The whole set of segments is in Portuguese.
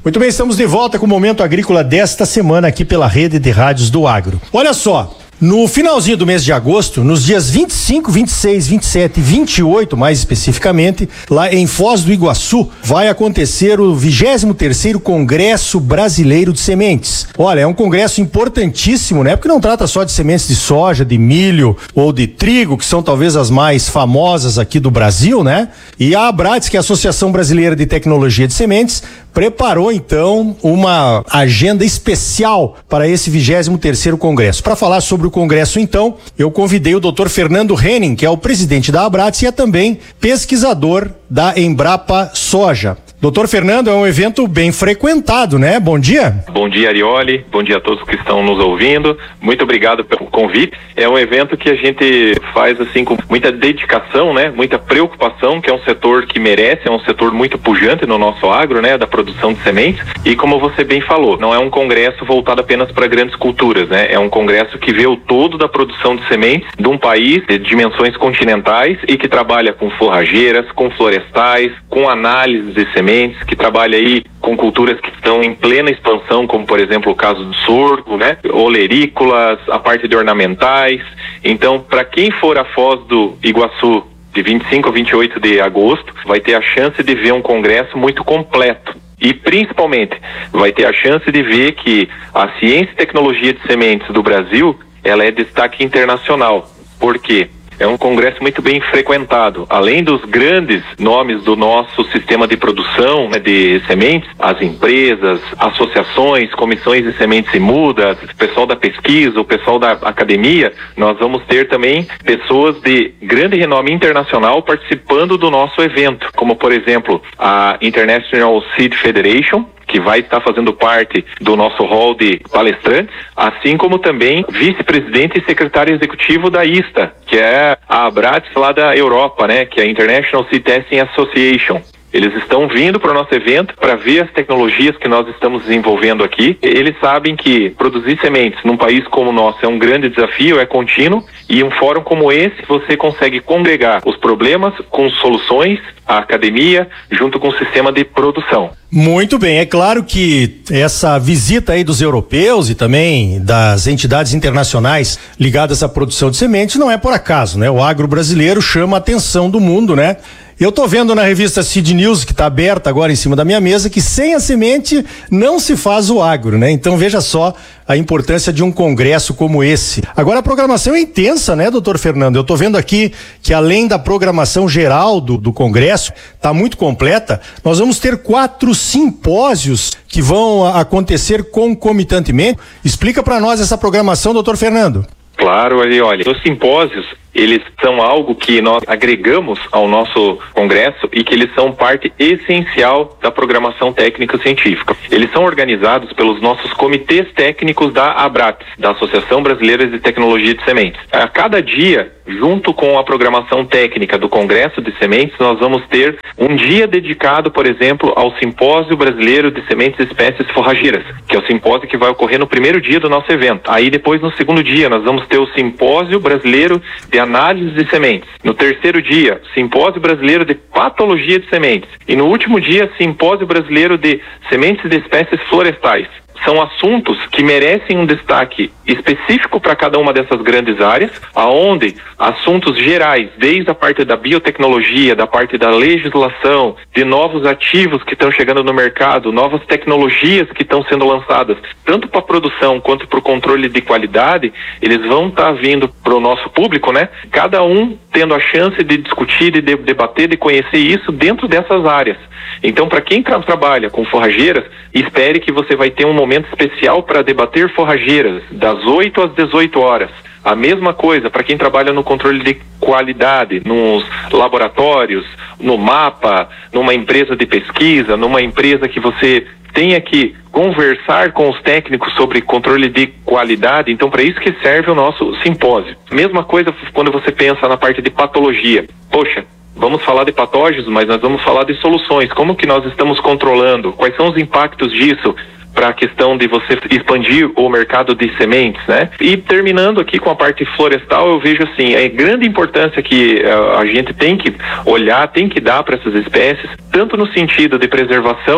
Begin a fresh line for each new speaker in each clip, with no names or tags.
Muito bem, estamos de volta com o Momento Agrícola desta semana aqui pela Rede de Rádios do Agro. Olha só, no finalzinho do mês de agosto, nos dias 25, 26, 27 e 28, mais especificamente, lá em Foz do Iguaçu, vai acontecer o 23º Congresso Brasileiro de Sementes. Olha, é um congresso importantíssimo, né? Porque não trata só de sementes de soja, de milho ou de trigo, que são talvez as mais famosas aqui do Brasil, né? E a Abrates, que é a Associação Brasileira de Tecnologia de Sementes, preparou então uma agenda especial para esse 23º Congresso. Para falar sobre o Congresso, então, eu convidei o Dr. Fernando Henning, que é o presidente da Abrates e é também pesquisador da Embrapa Soja. Doutor Fernando, é um evento bem frequentado, né? Bom dia.
Bom dia, Arioli. Bom dia a todos que estão nos ouvindo. Muito obrigado pelo convite. É um evento que a gente faz assim com muita dedicação, né? Muita preocupação, que é um setor que merece, é um setor muito pujante no nosso agro, né? Da produção de sementes. E como você bem falou, não é um congresso voltado apenas para grandes culturas, né? É um congresso que vê o todo da produção de sementes de um país de dimensões continentais e que trabalha com forrageiras, com florestais, com análise de sementes, que trabalha aí com culturas que estão em plena expansão, como por exemplo o caso do sorgo, né? Olerícolas, a parte de ornamentais. Então, para quem for a Foz do Iguaçu de 25 a 28 de agosto, vai ter a chance de ver um congresso muito completo. E principalmente vai ter a chance de ver que a ciência e tecnologia de sementes do Brasil, ela é destaque internacional. Por quê? É um congresso muito bem frequentado. Além dos grandes nomes do nosso sistema de produção, né, de sementes, as empresas, associações, comissões de sementes e mudas, o pessoal da pesquisa, o pessoal da academia, nós vamos ter também pessoas de grande renome internacional participando do nosso evento, como por exemplo a International Seed Federation, que vai estar fazendo parte do nosso hall de palestrantes, assim como também vice-presidente e secretário executivo da ISTA, que é a Abrates lá da Europa, né, que é a International Seed Testing Association. Eles estão vindo para o nosso evento para ver as tecnologias que nós estamos desenvolvendo aqui. Eles sabem que produzir sementes num país como o nosso é um grande desafio, é contínuo, e um fórum como esse você consegue congregar os problemas com soluções, a academia, junto com o sistema de produção.
Muito bem, é claro que essa visita aí dos europeus e também das entidades internacionais ligadas à produção de sementes não é por acaso, né? O agro brasileiro chama a atenção do mundo, né? Eu tô vendo na revista Seed News, que está aberta agora em cima da minha mesa, que sem a semente não se faz o agro, né? Então veja só a importância de um congresso como esse. Agora a programação é intensa, né, doutor Fernando? Eu tô vendo aqui que além da programação geral do congresso, tá muito completa, nós vamos ter 4 simpósios que vão acontecer concomitantemente. Explica para nós essa programação, doutor Fernando.
Claro, olha, os simpósios, eles são algo que nós agregamos ao nosso congresso e que eles são parte essencial da programação técnico-científica. Eles são organizados pelos nossos comitês técnicos da Abrates, da Associação Brasileira de Tecnologia de Sementes. A cada dia, junto com a programação técnica do Congresso de Sementes, nós vamos ter um dia dedicado, por exemplo, ao Simpósio Brasileiro de Sementes e Espécies Forrageiras, que é o simpósio que vai ocorrer no primeiro dia do nosso evento. Aí depois, no segundo dia, nós vamos ter o Simpósio Brasileiro de Análise de Sementes. No terceiro dia, Simpósio Brasileiro de Patologia de Sementes. E no último dia, Simpósio Brasileiro de Sementes de Espécies Florestais. São assuntos que merecem um destaque específico para cada uma dessas grandes áreas, aonde assuntos gerais, desde a parte da biotecnologia, da parte da legislação, de novos ativos que estão chegando no mercado, novas tecnologias que estão sendo lançadas, tanto para a produção quanto para o controle de qualidade, eles vão estar vindo para o nosso público, né? Cada um tendo a chance de discutir, de debater, de conhecer isso dentro dessas áreas. Então, para quem trabalha com forrageiras, espere que você vai ter um momento especial para debater forrageiras, das 8 às 18 horas. A mesma coisa para quem trabalha no controle de qualidade, nos laboratórios, no MAPA, numa empresa de pesquisa, numa empresa que você tenha que conversar com os técnicos sobre controle de qualidade. Então, para isso que serve o nosso simpósio. Mesma coisa quando você pensa na parte de patologia. Poxa, vamos falar de patógenos, mas nós vamos falar de soluções. Como que nós estamos controlando? Quais são os impactos disso para a questão de você expandir o mercado de sementes, né? E terminando aqui com a parte florestal, eu vejo assim, a grande importância que a gente tem que olhar, tem que dar para essas espécies, tanto no sentido de preservação,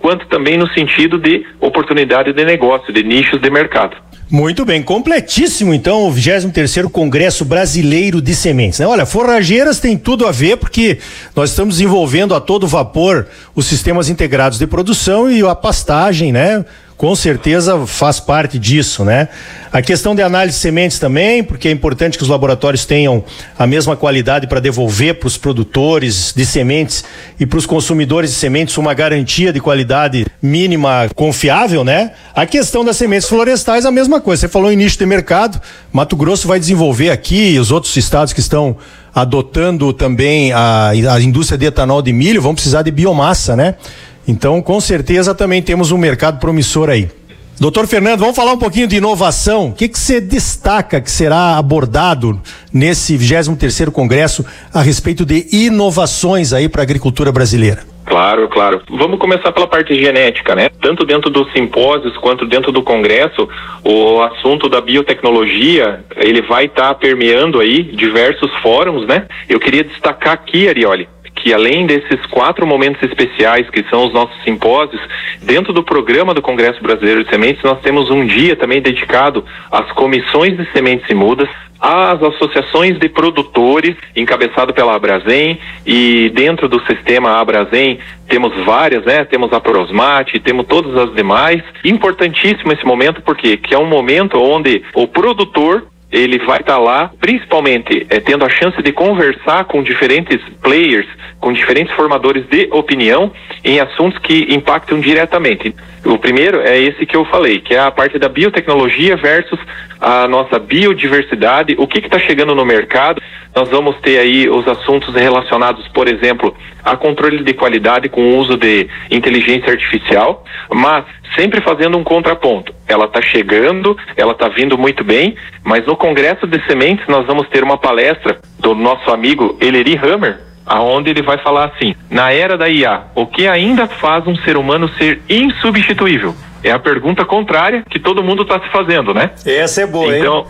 quanto também no sentido de oportunidade de negócio, de nichos de mercado.
Muito bem, completíssimo então o 23º Congresso Brasileiro de Sementes, né? Olha, forrageiras tem tudo a ver porque nós estamos desenvolvendo a todo vapor os sistemas integrados de produção e a pastagem, né? Com certeza faz parte disso, né? A questão de análise de sementes também, porque é importante que os laboratórios tenham a mesma qualidade para devolver para os produtores de sementes e para os consumidores de sementes uma garantia de qualidade mínima confiável, né? A questão das sementes florestais, a mesma coisa. Você falou em nicho de mercado, Mato Grosso vai desenvolver aqui, os outros estados que estão adotando também a indústria de etanol de milho vão precisar de biomassa, né? Então, com certeza, também temos um mercado promissor aí. Doutor Fernando, vamos falar um pouquinho de inovação. O que você destaca que será abordado nesse 23º Congresso a respeito de inovações aí para a agricultura brasileira?
Claro. Vamos começar pela parte genética, né? Tanto dentro dos simpósios quanto dentro do Congresso, o assunto da biotecnologia, ele vai estar permeando aí diversos fóruns, né? Eu queria destacar aqui, Arioli, que além desses 4 momentos especiais que são os nossos simpósios, dentro do programa do Congresso Brasileiro de Sementes, nós temos um dia também dedicado às comissões de sementes e mudas, às associações de produtores, encabeçado pela Abrazen, e dentro do sistema Abrazen temos várias, né? Temos a Prosmate, temos todas as demais. Importantíssimo esse momento, porque que é um momento onde o produtor ele vai estar lá, principalmente tendo a chance de conversar com diferentes players, com diferentes formadores de opinião em assuntos que impactam diretamente. O primeiro é esse que eu falei, que é a parte da biotecnologia versus a nossa biodiversidade, o que está chegando no mercado. Nós vamos ter aí os assuntos relacionados, por exemplo, a controle de qualidade com o uso de inteligência artificial, mas sempre fazendo um contraponto. Ela está chegando, ela está vindo muito bem, mas no Congresso de Sementes nós vamos ter uma palestra do nosso amigo Ellery Hammer, aonde ele vai falar assim: na era da IA, o que ainda faz um ser humano ser insubstituível? É a pergunta contrária que todo mundo está se fazendo, né?
Essa é boa,
então,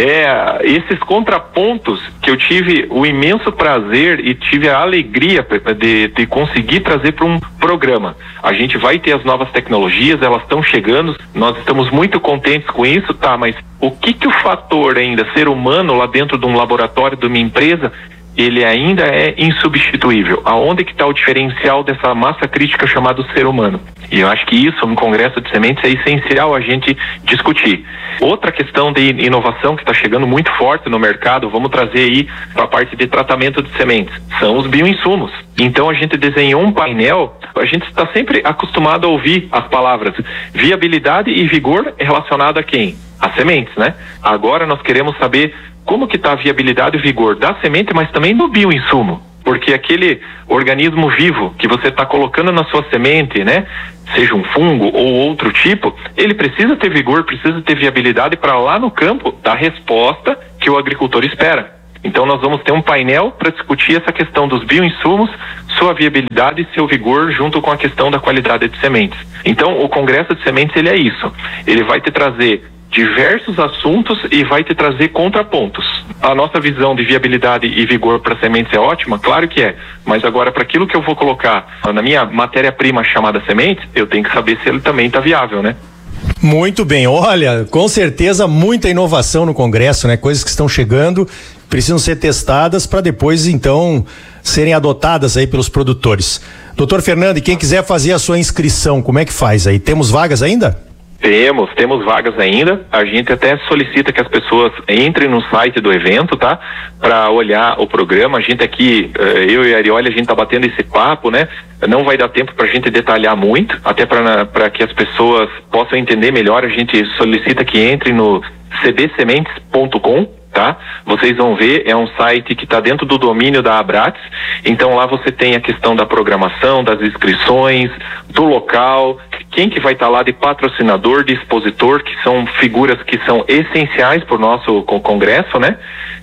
esses contrapontos que eu tive o imenso prazer e tive a alegria de conseguir trazer para um programa. A gente vai ter as novas tecnologias, elas estão chegando, nós estamos muito contentes com isso, tá? Mas o que o fator ainda ser humano lá dentro de um laboratório, de uma empresa, ele ainda é insubstituível? Aonde que está o diferencial dessa massa crítica chamada ser humano? E eu acho que isso, no Congresso de Sementes, é essencial a gente discutir. Outra questão de inovação que está chegando muito forte no mercado, vamos trazer aí para a parte de tratamento de sementes, são os bioinsumos. Então a gente desenhou um painel, a gente está sempre acostumado a ouvir as palavras viabilidade e vigor relacionado a quem? As sementes, né? Agora nós queremos saber como que está a viabilidade e vigor da semente, mas também do bioinsumo. Porque aquele organismo vivo que você está colocando na sua semente, né? Seja um fungo ou outro tipo, ele precisa ter vigor, precisa ter viabilidade para lá no campo dar a resposta que o agricultor espera. Então nós vamos ter um painel para discutir essa questão dos bioinsumos, sua viabilidade e seu vigor junto com a questão da qualidade de sementes. Então o Congresso de Sementes, ele é isso. Ele vai te trazer diversos assuntos e vai te trazer contrapontos. A nossa visão de viabilidade e vigor para sementes é ótima, claro que é, mas agora para aquilo que eu vou colocar na minha matéria-prima chamada sementes, eu tenho que saber se ele também está viável, né?
Muito bem, olha, com certeza muita inovação no Congresso, né? Coisas que estão chegando, precisam ser testadas para depois então serem adotadas aí pelos produtores. Doutor Fernando, e quem quiser fazer a sua inscrição, como é que faz aí? Temos vagas ainda?
Temos vagas ainda. A gente até solicita que as pessoas entrem no site do evento, tá? Para olhar o programa. A gente aqui, eu e a Arioli, a gente tá batendo esse papo, né? Não vai dar tempo pra gente detalhar muito, até para que as pessoas possam entender melhor. A gente solicita que entrem no cbsementes.com, tá? Vocês vão ver, é um site que está dentro do domínio da Abrates. Então lá você tem a questão da programação, das inscrições, do local, quem que vai estar lá de patrocinador, de expositor, que são figuras que são essenciais para o nosso congresso, né?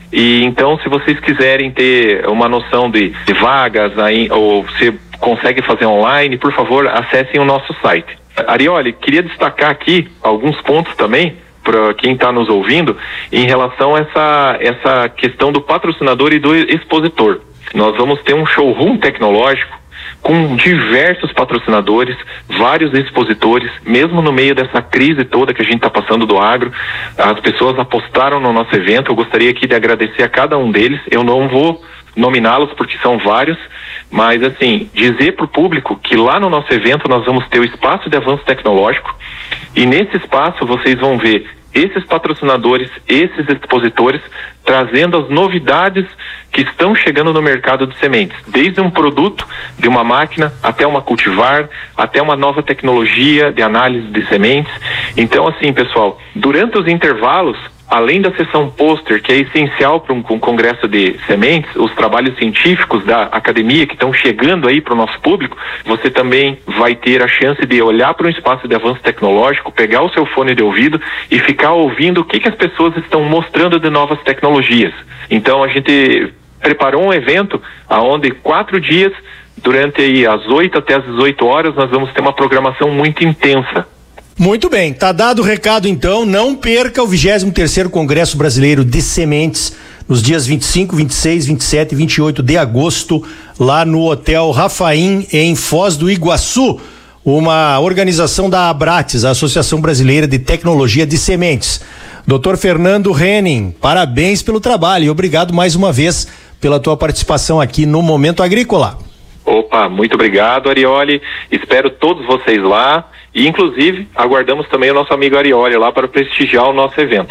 E então, se vocês quiserem ter uma noção de vagas aí, ou se consegue fazer online, por favor, acessem o nosso site. Arioli, queria destacar aqui alguns pontos também para quem está nos ouvindo em relação a essa questão do patrocinador e do expositor. Nós vamos ter um showroom tecnológico com diversos patrocinadores, vários expositores, mesmo no meio dessa crise toda que a gente está passando do agro. As pessoas apostaram no nosso evento. Eu gostaria aqui de agradecer a cada um deles. Eu não vou nominá-los porque são vários, mas assim, dizer para o público que lá no nosso evento nós vamos ter o espaço de avanço tecnológico, e nesse espaço vocês vão ver esses patrocinadores, esses expositores, trazendo as novidades que estão chegando no mercado de sementes, desde um produto, de uma máquina, até uma cultivar, até uma nova tecnologia de análise de sementes. Então, assim, pessoal, durante os intervalos, além da sessão pôster, que é essencial para um congresso de sementes, os trabalhos científicos da academia que estão chegando aí para o nosso público, você também vai ter a chance de olhar para um espaço de avanço tecnológico, pegar o seu fone de ouvido e ficar ouvindo o que as pessoas estão mostrando de novas tecnologias. Então a gente preparou um evento onde 4 dias, durante aí as 8 até as 18 horas, nós vamos ter uma programação muito intensa.
Muito bem, tá dado o recado então, não perca o 23º Congresso Brasileiro de Sementes, nos dias 25, 26, 27 e 28 de agosto, lá no Hotel Rafaim, em Foz do Iguaçu, uma organização da Abrates, a Associação Brasileira de Tecnologia de Sementes. Dr. Fernando Henning, parabéns pelo trabalho e obrigado mais uma vez pela tua participação aqui no Momento Agrícola.
Opa, muito obrigado, Arioli, espero todos vocês lá. E, inclusive, aguardamos também o nosso amigo Arioli lá para prestigiar o nosso evento.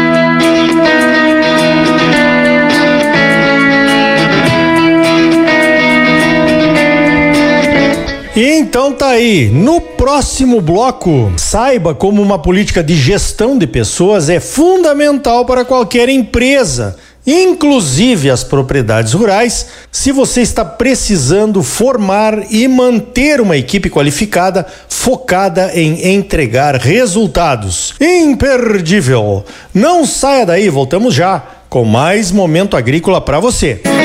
Então tá aí, no próximo bloco, saiba como uma política de gestão de pessoas é fundamental para qualquer empresa, inclusive as propriedades rurais, se você está precisando formar e manter uma equipe qualificada, focada em entregar resultados. Imperdível! Não saia daí, voltamos já com mais Momento Agrícola para você.